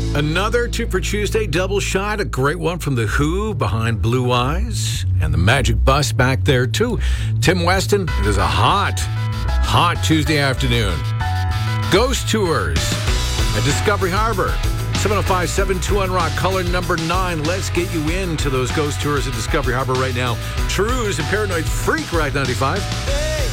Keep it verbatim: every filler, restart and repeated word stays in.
Another Two for Tuesday double shot. A great one from The Who behind Blue Eyes. And the Magic Bus back there, too. Tim Weston, it is a hot, hot Tuesday afternoon. Ghost Tours at Discovery Harbor. seven oh five seven two on Rock, color number nine. Let's get you into those Ghost Tours at Discovery Harbor right now. Trues and Paranoid Freak, Rock ninety-five.